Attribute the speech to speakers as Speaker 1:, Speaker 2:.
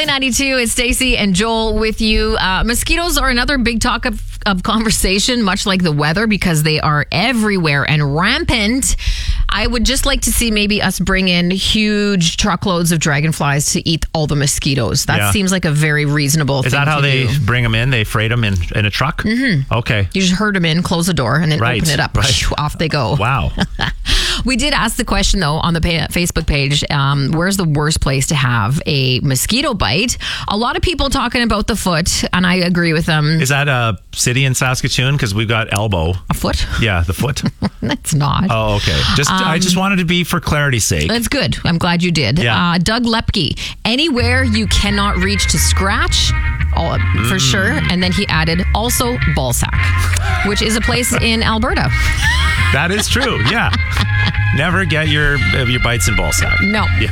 Speaker 1: Play 92 is Stacey and Joel with you. Mosquitoes are another big talk of conversation, much like the weather, because they are everywhere and rampant. I would just like to see maybe us bring in huge truckloads of dragonflies to eat all the mosquitoes. That seems like a very reasonable thing.
Speaker 2: Is that how they bring them in? They freight them in a truck?
Speaker 1: Mm-hmm.
Speaker 2: Okay.
Speaker 1: You just herd them in, close the door, and then open it up. Off they go.
Speaker 2: Wow.
Speaker 1: We did ask the question, though, on the Facebook page, where's the worst place to have a mosquito bite? A lot of people talking about the foot, and I agree with them.
Speaker 2: Is that a city in Saskatoon? Because we've got elbow.
Speaker 1: A foot?
Speaker 2: Yeah, the foot.
Speaker 1: That's not.
Speaker 2: Oh, okay. I just wanted to be for clarity's sake.
Speaker 1: That's good. I'm glad you did.
Speaker 2: Yeah.
Speaker 1: Doug Lepke, anywhere you cannot reach to scratch, for sure. And then he added also Ballsack, which is a place in Alberta.
Speaker 2: That is true. Yeah. Never get your bites in Ballsack.
Speaker 1: No.
Speaker 2: Yeah.